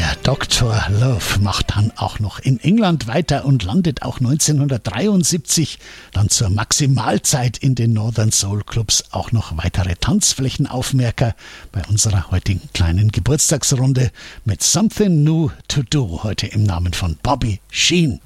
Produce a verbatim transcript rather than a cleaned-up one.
Der Doktor Love macht dann auch noch in England weiter und landet auch neunzehnhundertdreiundsiebzig dann zur Maximalzeit in den Northern Soul Clubs auch noch weitere Tanzflächenaufmerker bei unserer heutigen kleinen Geburtstagsrunde mit Something New to Do, heute im Namen von Bobby Sheen.